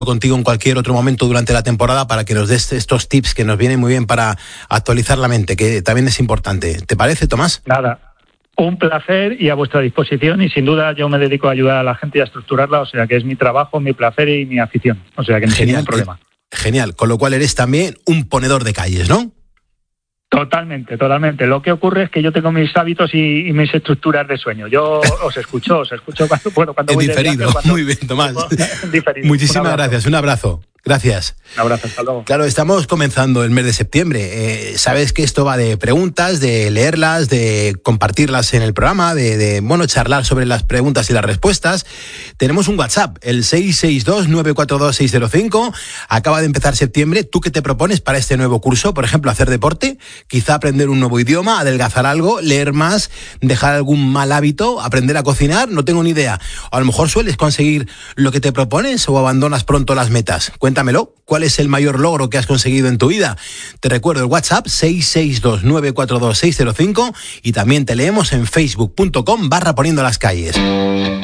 contigo en cualquier otro momento durante la temporada para que nos des estos tips que nos vienen muy bien para actualizar la mente, que también es importante. ¿Te parece, Tomás? Nada, un placer y a vuestra disposición, y sin duda yo me dedico a ayudar a la gente y a estructurarla, o sea que es mi trabajo, mi placer y mi afición, o sea que no hay ningún problema. Genial, con lo cual eres también un ponedor de calles, ¿no? Totalmente. Lo que ocurre es que yo tengo mis hábitos y mis estructuras de sueño. Yo os escucho cuando voy diferido. De viaje, Muy bien, Tomás. Diferido. Muchísimas gracias, un abrazo. Gracias. Un abrazo, hasta luego. Claro, estamos comenzando el mes de septiembre. Sabes que esto va de preguntas, de leerlas, de compartirlas en el programa, de charlar sobre las preguntas y las respuestas. Tenemos un WhatsApp, el 662-942-605. Acaba de empezar septiembre. ¿Tú qué te propones para este nuevo curso? Por ejemplo, hacer deporte, quizá aprender un nuevo idioma, adelgazar algo, leer más, dejar algún mal hábito, aprender a cocinar, no tengo ni idea. A lo mejor sueles conseguir lo que te propones o abandonas pronto las metas. Cuéntamelo, ¿cuál es el mayor logro que has conseguido en tu vida? Te recuerdo el WhatsApp 662-942-605 y también te leemos en facebook.com/poniendo las calles.